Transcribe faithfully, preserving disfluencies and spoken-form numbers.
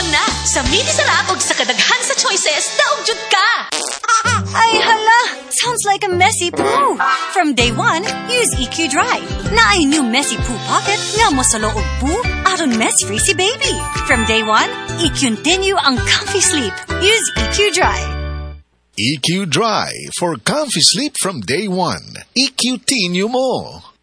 na sa mini sarap ug sa kadaghan sa choices daog jud ka. Ay hala, sounds like a messy poo. From day one, use E Q Dry. Na ay new messy poo pocket nga mo sa loob poo aron mess-free si baby. From day one, i-continue ang comfy sleep. Use E Q Dry. E Q Dry for comfy sleep from day one. E Q-tinue mo.